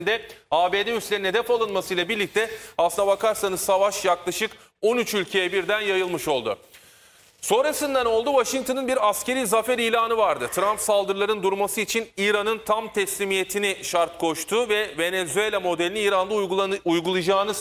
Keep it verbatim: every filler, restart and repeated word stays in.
de A B D üslerinin hedef alınmasıyla birlikte aslına bakarsanız savaş yaklaşık on üç ülkeye birden yayılmış oldu. Sonrasında ne oldu? Washington'ın bir askeri zafer ilanı vardı. Trump saldırıların durması için İran'ın tam teslimiyetini şart koştu ve Venezuela modelini İran'da uygulayacağını